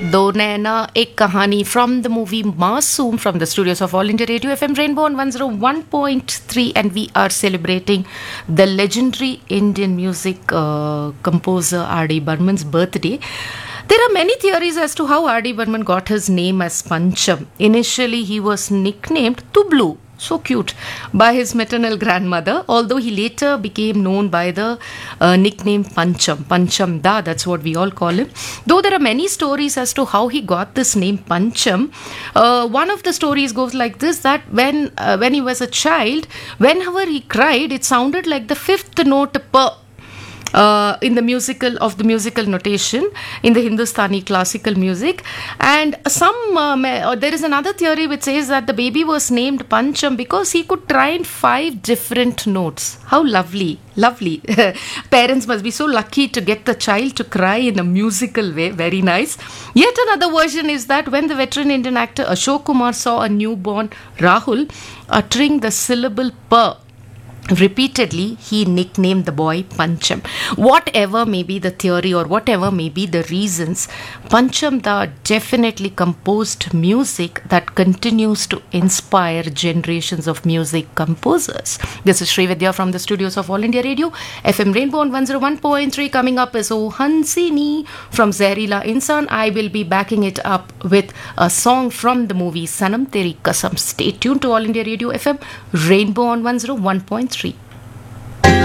दो नैना एक कहानी from the movie Masoom from the studios of All India Radio FM Rainbow on 101.3, and we are celebrating the legendary Indian music composer R.D. Burman's birthday. There are many theories as to how R.D. Burman got his name as Pancham. Initially, he was nicknamed Tublu. So cute, by his maternal grandmother, although he later became known by the nickname Pancham. Pancham Da, that's what we all call him. Though there are many stories as to how he got this name Pancham, one of the stories goes like this, that when he was a child, whenever he cried, it sounded like the fifth note per. In the musical notation in the Hindustani classical music, and there is another theory which says that the baby was named Pancham because he could try in 5 different notes. How lovely. Parents must be so lucky to get the child to cry in a musical way. Very nice. Yet another version is that when the veteran Indian actor Ashok Kumar saw a newborn Rahul uttering the syllable pa repeatedly, he nicknamed the boy Pancham. Whatever may be the theory or whatever may be the reasons, Pancham Da definitely composed music that continues to inspire generations of music composers. This is Srividya from the studios of All India Radio, FM Rainbow on 101.3. Coming up is O Hansini from Zehreela Insan. I will be backing it up with a song from the movie Sanam Teri Kasam. Stay tuned to All India Radio FM Rainbow on 101.3.